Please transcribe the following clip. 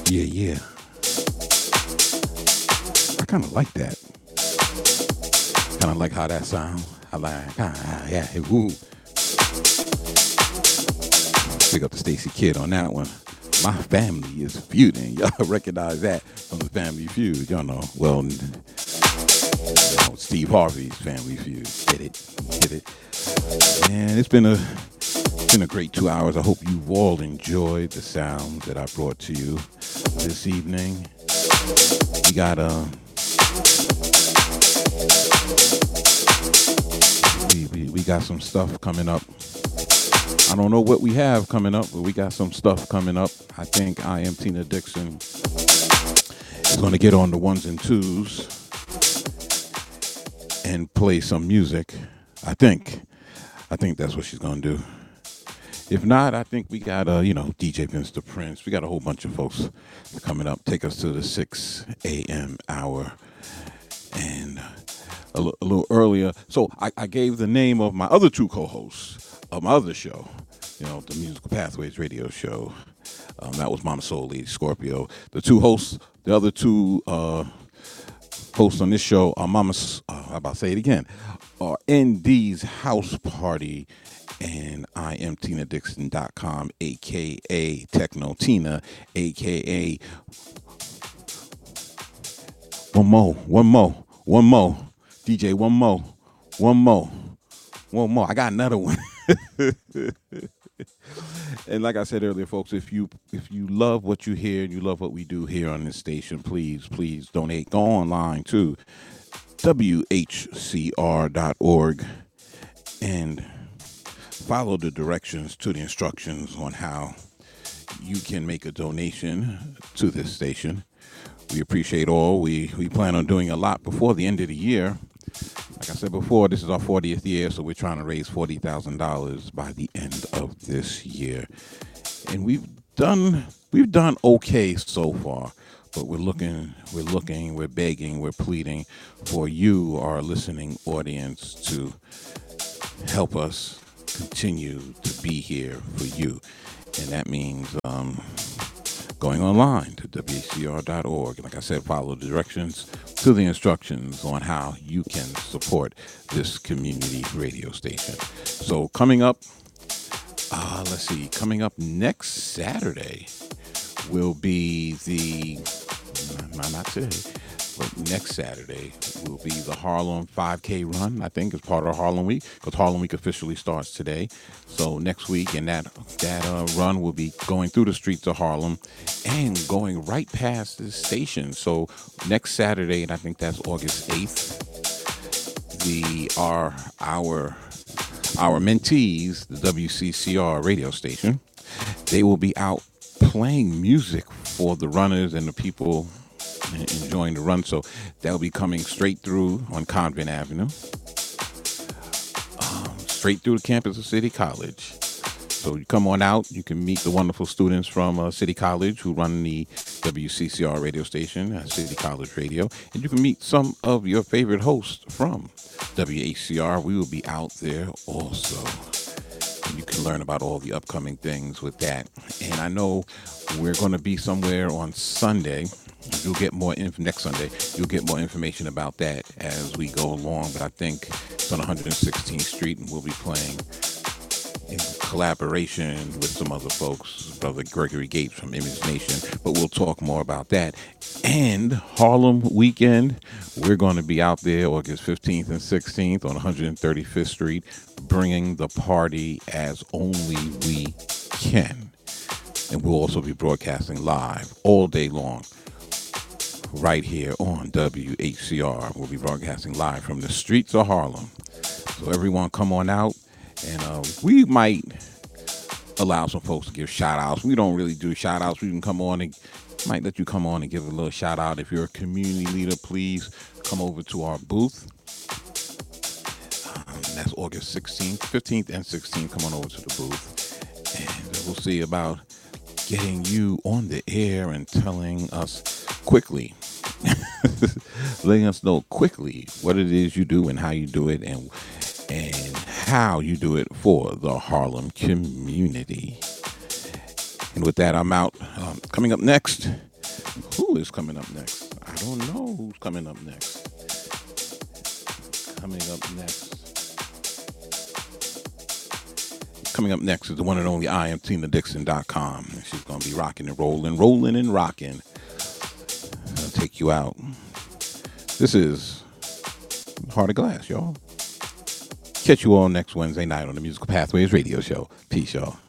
Yeah, yeah. I kind of like that. Kind of like how that sounds. I like, yeah, woo. Pick up the Stacy Kid on that one. My family is feuding. Y'all recognize that from the Family Feud. Y'all know. Well, Steve Harvey's Family Feud. Get it? Get it? And it's been a great 2 hours. I hope you've all enjoyed the sounds that I brought to you this evening. We got some stuff coming up. I don't know what we have coming up, but we got some stuff coming up. I think I Am Tina Dixon is going to get on the ones and twos and play some music. I think that's what she's going to do. If not, I think we got, DJ Vince the Prince. We got a whole bunch of folks coming up. Take us to the 6 a.m. hour. And a little earlier. So I gave the name of my other two co-hosts of my other show, the Musical Pathways radio show. That was Mama Soul Lady Scorpio. The other two hosts on this show are are ND's House Party and I am TinaDixon.com, a.k.a. Techno Tina, a.k.a. One more. DJ, one more. I got another one. And like I said earlier, folks, if you love what you hear and you love what we do here on this station, please donate. Go online to WHCR.org and follow the directions to the instructions on how you can make a donation to this station. We appreciate all. We plan on doing a lot before the end of the year. Like I said before, this is our 40th year, so we're trying to raise $40,000 by the end of this year. And we've done okay so far, but we're begging, we're pleading for you, our listening audience, to help us continue to be here for you. And that means going online to WHCR.org. Like I said, follow the directions to the instructions on how you can support this community radio station. So coming up next Saturday will be next Saturday will be the Harlem 5K run. I think it's part of Harlem Week, because Harlem Week officially starts today. So next week, and that run will be going through the streets of Harlem and going right past the station. So next Saturday, and I think that's August 8th, our mentees, the WCCR radio station, they will be out playing music for the runners and the people enjoying the run. So that'll be coming straight through on Convent Avenue, straight through the campus of City College. So you come on out, you can meet the wonderful students from City College who run the WCCR radio station, City College Radio, and you can meet some of your favorite hosts from WHCR. We will be out there also. And you can learn about all the upcoming things with that. And I know we're going to be somewhere on Sunday. You'll get more next Sunday. You'll get more information about that as we go along. But I think it's on 116th Street, and we'll be playing in collaboration with some other folks, Brother Gregory Gates from Image Nation. But we'll talk more about that. And Harlem Weekend, we're going to be out there August 15th and 16th on 135th Street, bringing the party as only we can. And we'll also be broadcasting live all day long right here on WHCR. We'll be broadcasting live from the streets of Harlem. So everyone come on out, and we might allow some folks to give shout outs. We don't really do shout outs. We can come on and might let you come on and give a little shout out. If you're a community leader, please come over to our booth. That's August 16th, 15th, and 16th. Come on over to the booth, and we'll see about getting you on the air and telling us quickly, letting us know quickly what it is you do and how you do it, and how you do it for the Harlem community. And with that, I'm out. Coming up next, Who is coming up next? I don't know who's coming up next. Coming up next is the one and only I am TinaDixon.com. And she's going to be rocking and rolling and rocking. I'll take you out. This is Heart of Glass, y'all. Catch you all next Wednesday night on the Musical Pathways Radio Show. Peace, y'all.